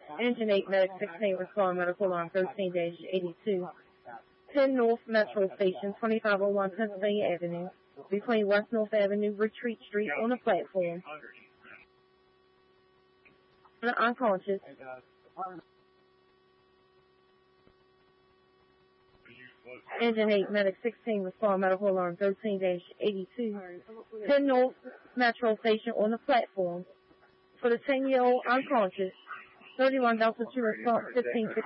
Engine 8, Medic 16, respond medical alarm 13-82. 10 North Metro Station, 2501 Pennsylvania Avenue, between West North Avenue, Retreat Street, on the platform. Unconscious. Engine 8, Medic 16, respond medical alarm 13-82. 10 North Metro Station on the platform. For the 10-year-old unconscious, 31 Delta 2 response 15